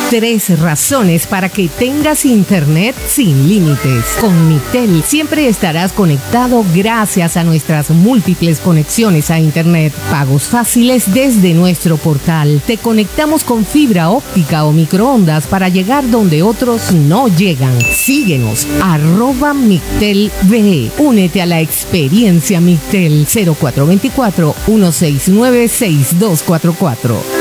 3 razones para que tengas internet sin límites. Con Mictel siempre estarás conectado gracias a nuestras múltiples conexiones a internet. Pagos fáciles desde nuestro portal. Te conectamos con fibra óptica o microondas para llegar donde otros no llegan. Síguenos, @MictelVE. Únete a la experiencia Mictel. 0424-169-6244.